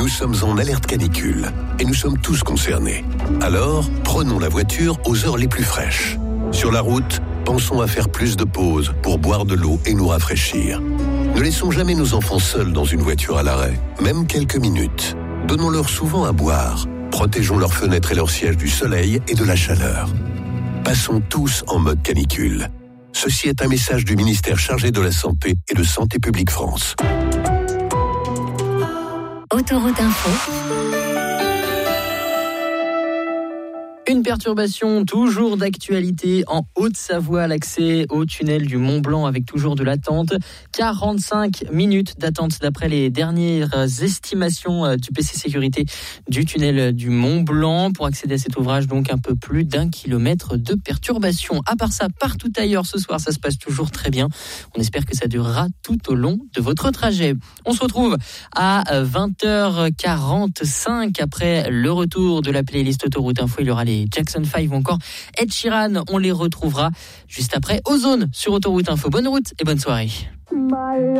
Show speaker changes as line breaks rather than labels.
Nous sommes en alerte canicule et nous sommes tous concernés. Alors, prenons la voiture aux heures les plus fraîches. Sur la route, pensons à faire plus de pauses pour boire de l'eau et nous rafraîchir. Ne laissons jamais nos enfants seuls dans une voiture à l'arrêt, même quelques minutes. Donnons-leur souvent à boire. Protégeons leurs fenêtres et leurs sièges du soleil et de la chaleur. Passons tous en mode canicule. Ceci est un message du ministère chargé de la Santé et de Santé publique France.
Autoroute Info.
Une perturbation toujours d'actualité en Haute-Savoie, l'accès au tunnel du Mont-Blanc avec toujours de l'attente. 45 minutes d'attente d'après les dernières estimations du PC Sécurité du tunnel du Mont-Blanc. Pour accéder à cet ouvrage, donc un peu plus d'1 kilomètre de perturbation. À part ça, partout ailleurs ce soir, ça se passe toujours très bien. On espère que ça durera tout au long de votre trajet. On se retrouve à 20h45 après le retour de la playlist Autoroute Info. Il y aura les Jackson 5 ou encore Ed Sheeran. On les retrouvera juste après Ozone sur Autoroute Info. Bonne route et bonne soirée.